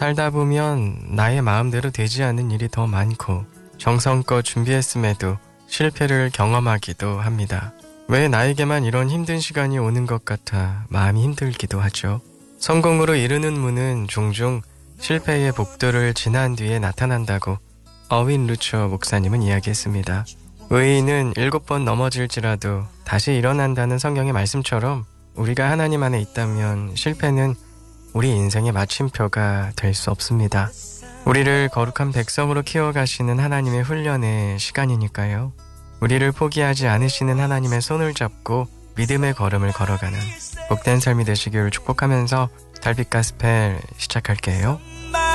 살다 보면 나의 마음대로 되지 않는 일이 더 많고 정성껏 준비했음에도 실패를 경험하기도 합니다. 왜 나에게만 이런 힘든 시간이 오는 것 같아 마음이 힘들기도 하죠. 성공으로 이루는 문은 종종 실패의 복도를 지난 뒤에 나타난다고 어윈 루처 목사님은 이야기했습니다. 의인은 7번 넘어질지라도 다시 일어난다는 성경의 말씀처럼 우리가 하나님 안에 있다면 실패는 우리 인생의 마침표가 될 수 없습니다. 우리를 거룩한 백성으로 키워가시는 하나님의 훈련의 시간이니까요. 우리를 포기하지 않으시는 하나님의 손을 잡고 믿음의 걸음을 걸어가는 복된 삶이 되시길 축복하면서 달빛 가스펠 시작할게요.